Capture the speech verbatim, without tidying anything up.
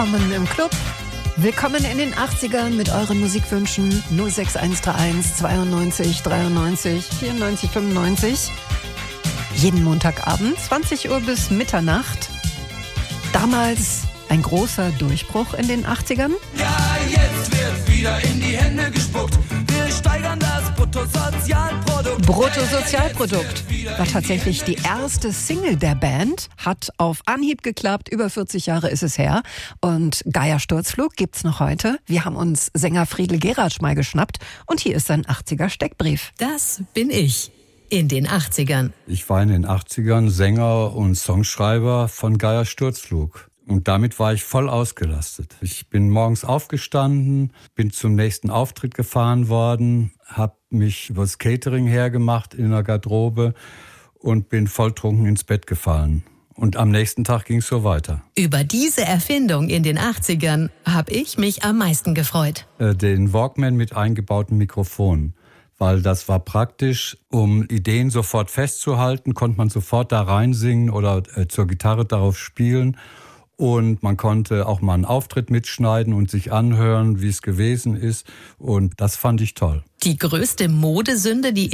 Willkommen im Club. Willkommen in den achtzigern mit euren Musikwünschen. null sechs eins drei eins zweiundneunzig dreiundneunzig vierundneunzig fünfundneunzig. Jeden Montagabend, zwanzig Uhr bis Mitternacht. Damals ein großer Durchbruch in den achtzigern. Ja, jetzt wird wieder in die Hände gespuckt. Wir steigern das Bruttosozialprodukt. Bruttosozialprodukt war tatsächlich die erste Single der Band. Hat auf Anhieb geklappt. Über vierzig Jahre ist es her. Und Geier Sturzflug gibt's noch heute. Wir haben uns Sänger Friedel Geratsch mal geschnappt. Und hier ist sein achtziger-Steckbrief. Das bin ich. In den achtzigern. Ich war in den achtzigern Sänger und Songschreiber von Geier Sturzflug. Und damit war ich voll ausgelastet. Ich bin morgens aufgestanden, bin zum nächsten Auftritt gefahren worden, habe mich übers Catering hergemacht in der Garderobe und bin volltrunken ins Bett gefallen. Und am nächsten Tag ging es so weiter. Über diese Erfindung in den achtzigern habe ich mich am meisten gefreut. Äh, den Walkman mit eingebautem Mikrofon. Weil das war praktisch, um Ideen sofort festzuhalten, konnte man sofort da reinsingen oder äh, zur Gitarre darauf spielen. Und man konnte auch mal einen Auftritt mitschneiden und sich anhören, wie es gewesen ist. Und das fand ich toll. Die größte Modesünde, die